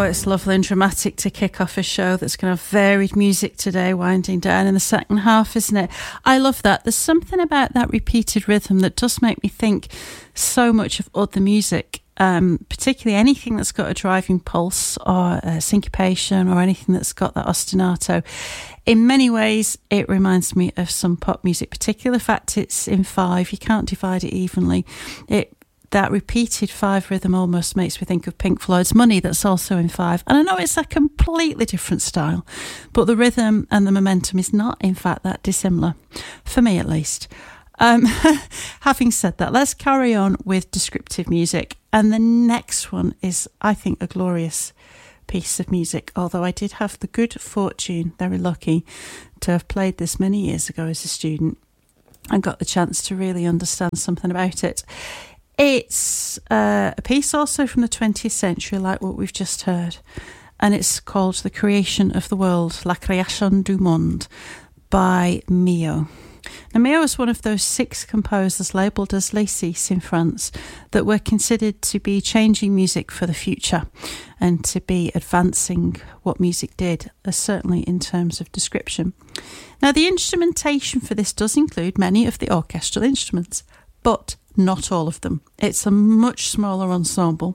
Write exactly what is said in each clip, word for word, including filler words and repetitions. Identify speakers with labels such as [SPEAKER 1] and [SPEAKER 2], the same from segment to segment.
[SPEAKER 1] Oh, it's lovely and dramatic to kick off a show that's going to have varied music today, winding down in the second half, isn't it? I love that. There's something about that repeated rhythm that does make me think so much of other music, um, particularly anything that's got a driving pulse or a syncopation or anything that's got that ostinato. In many ways, it reminds me of some pop music, particularly the fact it's in five. You can't divide it evenly. It That repeated five rhythm almost makes me think of Pink Floyd's Money, that's also in five. And I know it's a completely different style, but the rhythm and the momentum is not, in fact, that dissimilar, for me at least. Um, having said that, let's carry on with descriptive music. And the next one is, I think, a glorious piece of music, although I did have the good fortune, very lucky, to have played this many years ago as a student and got the chance to really understand something about it. It's uh, a piece also from the twentieth century, like what we've just heard, and it's called The Creation of the World, La Création du Monde, by Milhaud. Now, Milhaud was one of those six composers labelled as Les Six in France that were considered to be changing music for the future and to be advancing what music did, uh, certainly in terms of description. Now, the instrumentation for this does include many of the orchestral instruments, but not all of them. It's a much smaller ensemble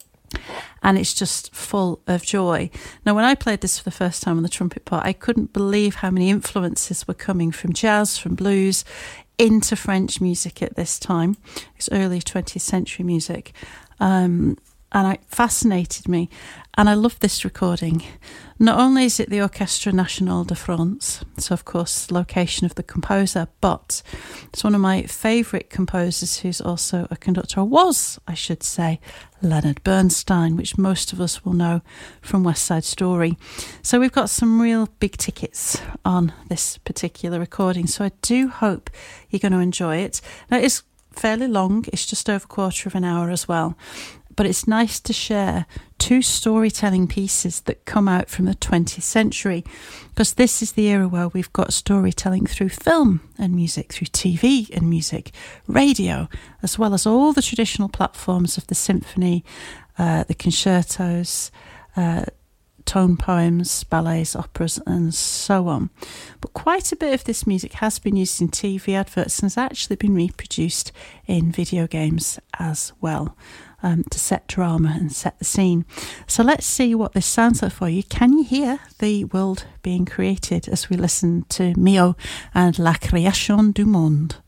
[SPEAKER 1] and it's just full of joy. Now, when I played this for the first time on the trumpet part, I couldn't believe how many influences were coming from jazz, from blues, into French music at this time. It's early twentieth century music. Um, and it fascinated me. And I love this recording. Not only is it the Orchestre National de France, so of course location of the composer, but it's one of my favourite composers who's also a conductor, or was, I should say, Leonard Bernstein, which most of us will know from West Side Story. So we've got some real big tickets on this particular recording, so I do hope you're going to enjoy it. Now, it's fairly long, it's just over a quarter of an hour as well. But it's nice to share two storytelling pieces that come out from the twentieth century, because this is the era where we've got storytelling through film and music, through T V and music, radio, as well as all the traditional platforms of the symphony, uh, the concertos, uh, tone poems, ballets, operas, and so on. But quite a bit of this music has been used in T V adverts and has actually been reproduced in video games as well. Um, to set drama and set the scene. So let's see what this sounds like for you. Can you hear the world being created as we listen to Milhaud and La Création du Monde?